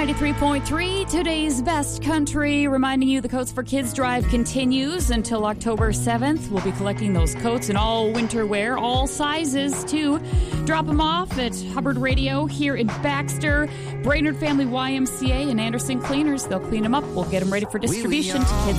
93.3, today's best country. Reminding you the Coats for Kids drive continues until October 7th. We'll be collecting those coats in all winter wear, all sizes too. Drop them off at Hubbard Radio here in Baxter, Brainerd Family YMCA, and Anderson Cleaners. They'll clean them up. We'll get them ready for distribution to kids